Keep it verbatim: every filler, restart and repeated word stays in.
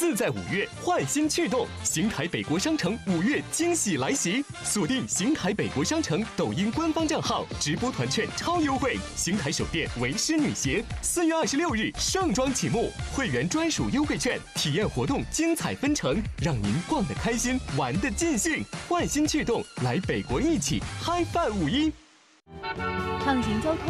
自在五月，焕新趣动，邢台北国商城五月惊喜来袭，锁定邢台北国商城抖音官方账号，直播团券超优惠，邢台首店为师女鞋，四月二十六日盛装启幕，会员专属优惠券，体验活动精彩纷呈，让您逛得开心，玩得尽兴。焕新趣动，来北国一起嗨饭五一， 畅行交通。